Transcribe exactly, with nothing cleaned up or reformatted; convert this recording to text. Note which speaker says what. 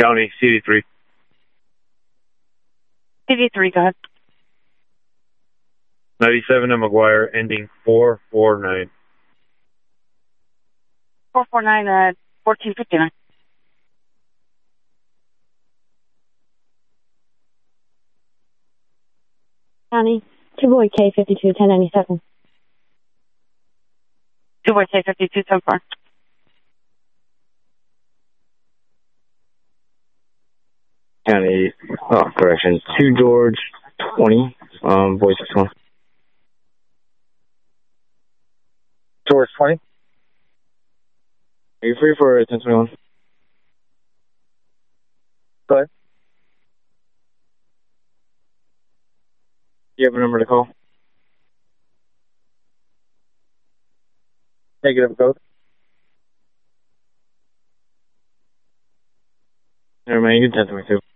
Speaker 1: County, C D three.
Speaker 2: C D three, go ahead.
Speaker 1: ninety-seven at McGuire, ending four four nine.
Speaker 2: four four nine at fourteen fifty-nine.
Speaker 3: County, two boy K fifty-two, ten ninety-seven.
Speaker 2: two boy K fifty-two so far.
Speaker 1: County, oh, correction, two George, twenty, um, voice six one. George, twenty. Are you free for ten twenty-one? Go ahead. Do you have a number to call? Negative code. Never mind, you can ten twenty-two.